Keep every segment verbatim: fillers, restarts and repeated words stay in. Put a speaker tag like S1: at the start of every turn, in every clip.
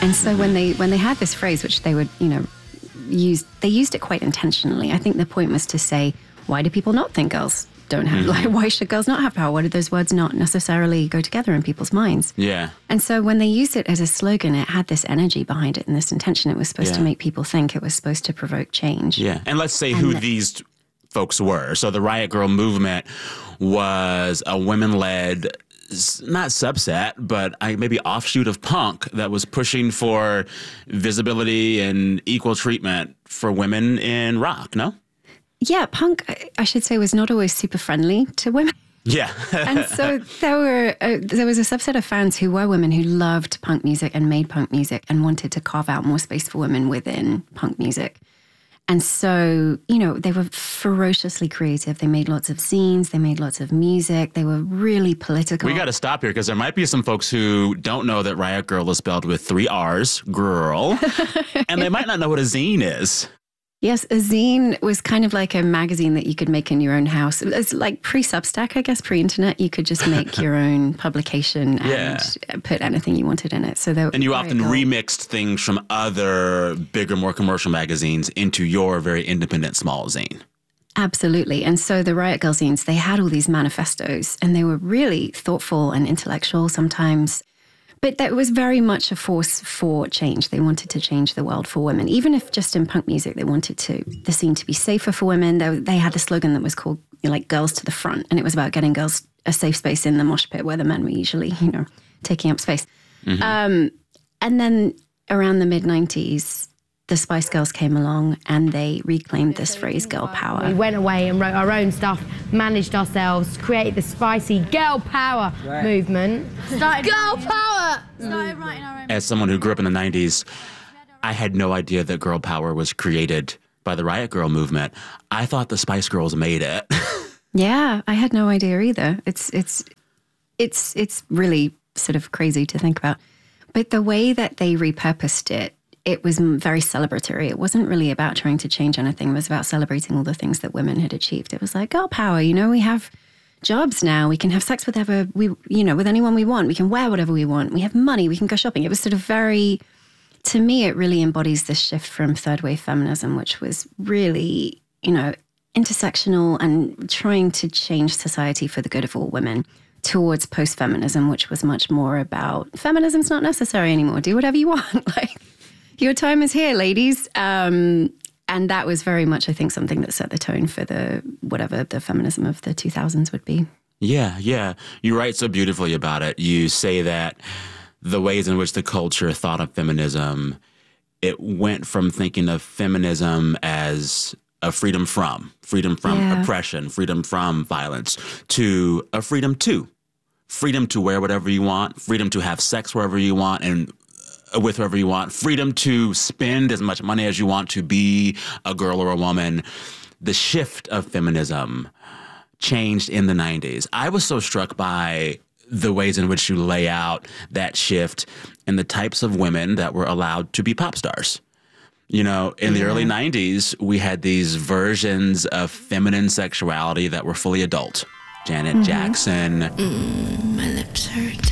S1: And so when they when they had this phrase, which they would, you know, use, they used it quite intentionally. I think the point was to say, why do people not think girls don't have, mm-hmm. like, why should girls not have power? Why do those words not necessarily go together in people's minds?
S2: Yeah.
S1: And so when they used it as a slogan, it had this energy behind it and this intention. It was supposed yeah. to make people think. It was supposed to provoke change.
S2: Yeah. And let's say
S1: and
S2: who
S1: the,
S2: these folks were. So the Riot Grrrl movement was a women-led, not subset, but I, maybe offshoot of punk that was pushing for visibility and equal treatment for women in rock, no?
S1: Yeah, punk, I should say, was not always super friendly to women.
S2: Yeah.
S1: And so there were uh, there was a subset of fans who were women who loved punk music and made punk music and wanted to carve out more space for women within punk music. And so, you know, they were ferociously creative. They made lots of zines. They made lots of music. They were really political.
S2: We got to stop here because there might be some folks who don't know that Riot Grrrl is spelled with three R's, girl, and they might not know what a zine is.
S1: Yes, a zine was kind of like a magazine that you could make in your own house. It's like pre-Substack, I guess, pre-internet. You could just make your own publication and yeah. put anything you wanted in it. So that,
S2: And you often cool. remixed things from other bigger, more commercial magazines into your very independent small zine.
S1: Absolutely. And so the Riot Grrrl zines, they had all these manifestos and they were really thoughtful and intellectual sometimes. But that was very much a force for change. They wanted to change the world for women. Even if just in punk music, they wanted to the scene to be safer for women. They, they had a slogan that was called, you know, like Girls to the Front. And it was about getting girls a safe space in the mosh pit where the men were usually, you know, taking up space. Mm-hmm. Um, and then around the mid nineties, the Spice Girls came along and they reclaimed this phrase, girl power.
S3: We went away and wrote our own stuff, managed ourselves, created the spicy girl power right. movement.
S4: Started
S3: girl power!
S4: Started writing our own.
S2: As someone who grew up in the nineties, I had no idea that girl power was created by the Riot Grrrl movement. I thought the Spice Girls made it.
S1: Yeah, I had no idea either. It's it's it's it's really sort of crazy to think about. But the way that they repurposed it, it was very celebratory. It wasn't really about trying to change anything. It was about celebrating all the things that women had achieved. It was like, girl power, you know, we have jobs now. We can have sex with whatever we, you know, with anyone we want. We can wear whatever we want. We have money. We can go shopping. It was sort of very, to me, it really embodies this shift from third wave feminism, which was really, you know, intersectional and trying to change society for the good of all women, towards post-feminism, which was much more about feminism's not necessary anymore. Do whatever you want. Like, your time is here, ladies. Um, and that was very much, I think, something that set the tone for the whatever the feminism of the two thousands would be.
S2: Yeah, yeah. You write so beautifully about it. You say that the ways in which the culture thought of feminism, it went from thinking of feminism as a freedom from, freedom from yeah. oppression, freedom from violence, to a freedom to. Freedom to wear whatever you want, freedom to have sex wherever you want, and with whoever you want, freedom to spend as much money as you want to be a girl or a woman. The shift of feminism changed in the nineties. I was so struck by the ways in which you lay out that shift and the types of women that were allowed to be pop stars. You know, in yeah. the early nineties, we had these versions of feminine sexuality that were fully adult. Janet mm-hmm. Jackson.
S4: Mm, my lips hurt.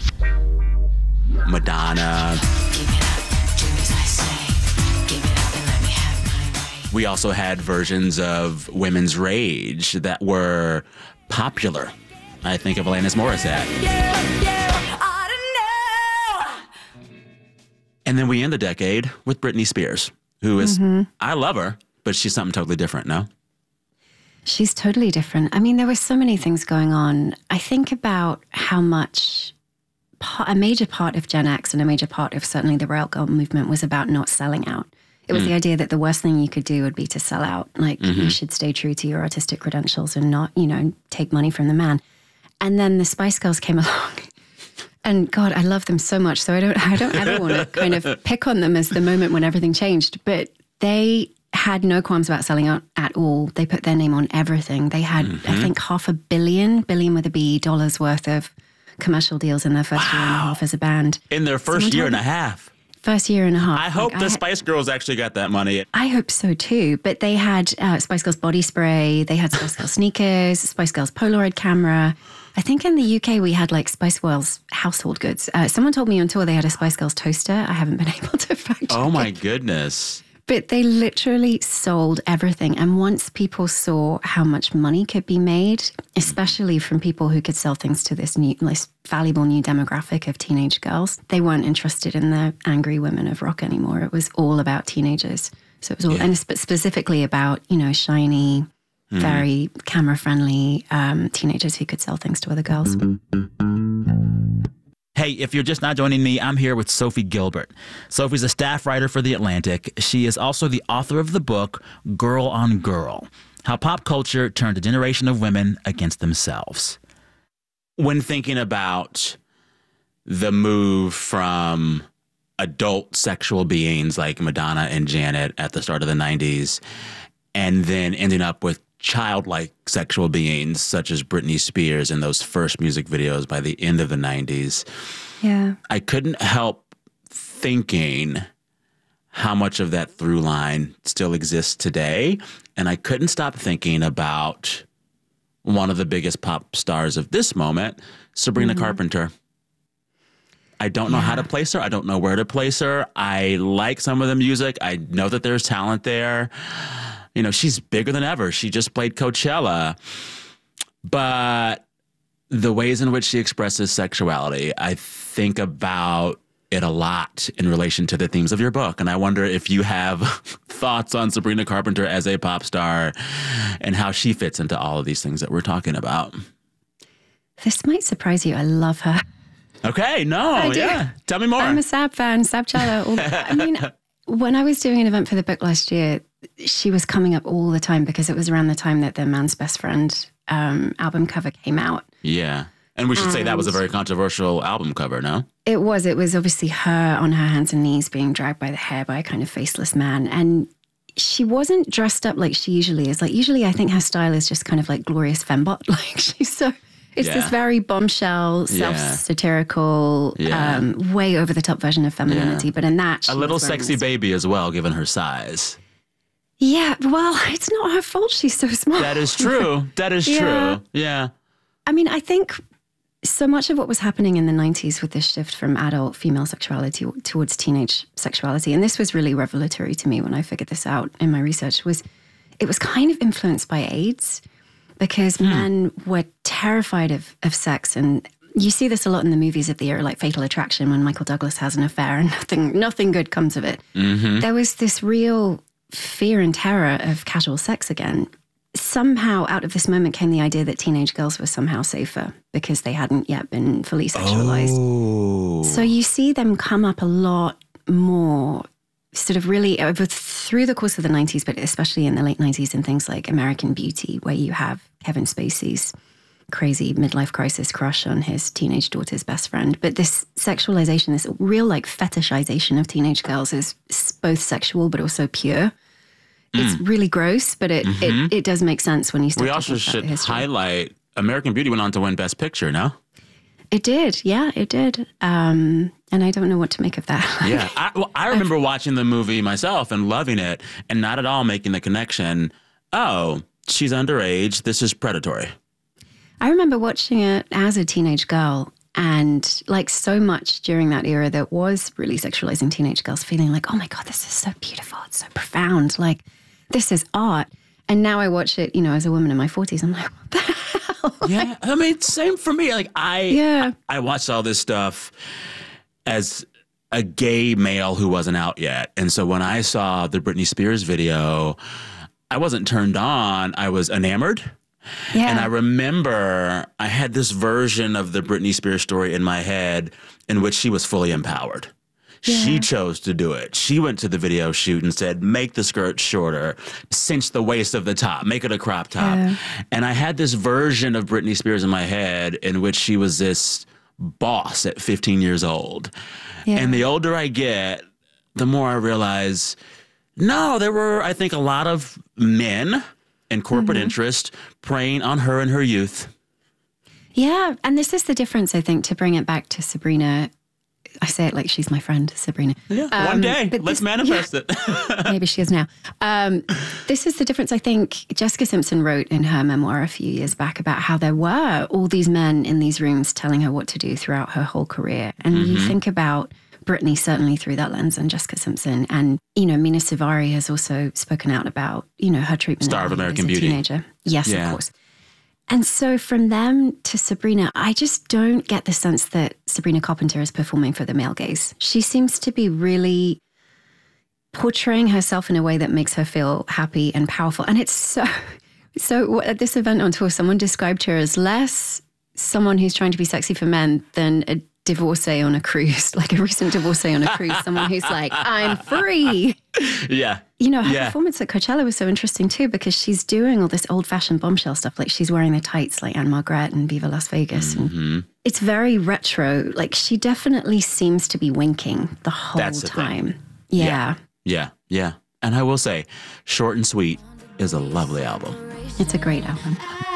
S2: Madonna.
S4: Give it up, do as I say. Give it up and let me have my way.
S2: We also had versions of women's rage that were popular. I think of Alanis Morissette.
S4: Yeah, yeah, I don't know.
S2: And then we end the decade with Britney Spears, who is,
S1: mm-hmm.
S2: I love her, but she's something totally different, no?
S1: She's totally different. I mean, there were so many things going on. I think about how much a major part of Gen X and a major part of certainly the Riot Grrrl movement was about not selling out. It was mm. the idea that the worst thing you could do would be to sell out. Like, mm-hmm. you should stay true to your artistic credentials and not, you know, take money from the man. And then the Spice Girls came along. And God, I love them so much. So I don't, I don't ever want to kind of pick on them as the moment when everything changed. But they had no qualms about selling out at all. They put their name on everything. They had, mm-hmm. I think, half a billion, billion with a B, dollars worth of commercial deals in their first wow. year and a half as a band.
S2: In their first
S1: Someone
S2: year and a half.
S1: First year and a half.
S2: I hope
S1: like,
S2: the
S1: I
S2: Spice Girls actually got that money.
S1: I hope so too. But they had uh, Spice Girls body spray. They had Spice Girls sneakers, Spice Girls Polaroid camera. I think in the U K we had like Spice Girls household goods. Uh, someone told me on tour they had a Spice Girls toaster. I haven't been able to fact check
S2: Oh my
S1: it.
S2: goodness.
S1: But they literally sold everything. And once people saw how much money could be made, especially from people who could sell things to this new, this valuable new demographic of teenage girls, they weren't interested in the angry women of rock anymore. It was all about teenagers. So it was all,
S2: Yeah.
S1: and spe- specifically about, you know, shiny, very camera-friendly um, teenagers who could sell things to other girls.
S5: Hey, if you're just not joining me, I'm here with Sophie Gilbert. Sophie's a staff writer for The Atlantic. She is also the author of the book, Girl on Girl, How Pop Culture Turned a Generation of Women Against Themselves.
S2: When thinking about the move from adult sexual beings like Madonna and Janet at the start of the nineties, and then ending up with childlike sexual beings such as Britney Spears in those first music videos by the end of the nineties,
S1: Yeah.
S2: I couldn't help thinking how much of that through line still exists today. And I couldn't stop thinking about one of the biggest pop stars of this moment, Sabrina Carpenter. I don't know how to place her. I don't know where to place her. I like some of the music. I know that there's talent there. You know, she's bigger than ever. She just played Coachella. But the ways in which she expresses sexuality, I think about it a lot in relation to the themes of your book. And I wonder if you have thoughts on Sabrina Carpenter as a pop star and how she fits into all of these things that we're talking about.
S1: This might surprise you. I love her.
S2: Okay, no,
S1: do.
S2: yeah. Tell me more.
S1: I'm a Sab fan, Sab Cello. all- I mean, when I was doing an event for the book last year, she was coming up all the time because it was around the time that the Man's Best Friend um, album cover came out.
S2: Yeah. And we should say that was a very controversial album cover, no?
S1: It was. It was obviously her on her hands and knees being dragged by the hair by a kind of faceless man. And she wasn't dressed up like she usually is. Like, usually I think her style is just kind of like glorious fembot. Like, she's so... It's
S2: Yeah.
S1: this very bombshell,
S2: Yeah.
S1: self-satirical,
S2: Yeah.
S1: um, way over-the-top version of femininity.
S2: Yeah.
S1: But in that, she
S2: A little
S1: was wearing
S2: sexy
S1: this-
S2: baby as well, given her size.
S1: Yeah, well, it's not her fault she's so small.
S2: That is true. That is
S1: Yeah.
S2: true. Yeah.
S1: I mean, I think so much of what was happening in the nineties with this shift from adult female sexuality towards teenage sexuality, and this was really revelatory to me when I figured this out in my research, was it was kind of influenced by AIDS because men were terrified of, of sex. And you see this a lot in the movies of the era, like Fatal Attraction, when Michael Douglas has an affair and nothing, nothing good comes of it. There was this real fear and terror of casual sex again. Somehow out of this moment came the idea that teenage girls were somehow safer because they hadn't yet been fully sexualized.
S2: Oh.
S1: So you see them come up a lot more sort of really over through the course of the nineties, but especially in the late nineties and things like American Beauty, where you have Kevin Spacey's crazy midlife crisis crush on his teenage daughter's best friend. But this sexualization, this real like fetishization of teenage girls is s- both sexual but also pure. It's really gross, but it, it, it does make sense when you start
S2: We
S1: to
S2: also
S1: think about
S2: should
S1: the history.
S2: highlight American Beauty went on to win Best Picture, no?
S1: It did, yeah, it did. Um, and I don't know what to make of that.
S2: Yeah. I, well, I remember watching the movie myself and loving it and not at all making the connection, oh, she's underage, this is predatory.
S1: I remember watching it as a teenage girl, and like so much during that era that was really sexualizing teenage girls, feeling like, oh my God, this is so beautiful. It's so profound. Like, this is art. And now I watch it, you know, as a woman in my forties, I'm like, what the hell?
S2: Yeah. I mean, same for me. Like, I,
S1: Yeah.
S2: I, I watched all this stuff as a gay male who wasn't out yet. And so when I saw the Britney Spears video, I wasn't turned on. I was enamored.
S1: Yeah.
S2: And I remember I had this version of the Britney Spears story in my head in which she was fully empowered. She chose to do it. She went to the video shoot and said, make the skirt shorter, cinch the waist of the top, make it a crop top.
S1: Yeah.
S2: And I had this version of Britney Spears in my head in which she was this boss at fifteen years old.
S1: Yeah.
S2: And the older I get, the more I realize, no, there were, I think, a lot of men and corporate
S1: Mm-hmm.
S2: interest preying on her in her youth.
S1: Yeah. And this is the difference, I think, to bring it back to Sabrina. I say it like she's my friend, Sabrina.
S2: Yeah,
S1: Um,
S2: one day.
S1: but
S2: Let's
S1: this-
S2: manifest it.
S1: Maybe she is now. Um, this is the difference, I think. Jessica Simpson wrote in her memoir a few years back about how there were all these men in these rooms telling her what to do throughout her whole career. And
S2: Mm-hmm.
S1: you think about Britney certainly through that lens and Jessica Simpson. And, you know, Mina Suvari has also spoken out about, you know, her treatment
S2: Star of
S1: as a
S2: American Beauty.
S1: teenager. Yes,
S2: Yeah.
S1: of course. And so from them to Sabrina, I just don't get the sense that Sabrina Carpenter is performing for the male gaze. She seems to be really portraying herself in a way that makes her feel happy and powerful. And it's so, so at this event on tour, someone described her as less someone who's trying to be sexy for men than a divorcee on a cruise, like a recent divorcee on a cruise, someone who's like, I'm free.
S2: yeah.
S1: You know, her
S2: Yeah.
S1: performance at Coachella was so interesting too, because she's doing all this old-fashioned bombshell stuff. Like she's wearing the tights like Anne Margaret and Viva Las Vegas.
S2: Mm-hmm.
S1: And it's very retro. Like she definitely seems to be winking the whole
S2: That's the thing.
S1: time. Yeah.
S2: Yeah. Yeah. And I will say, Short and Sweet is a lovely album.
S1: It's a great album.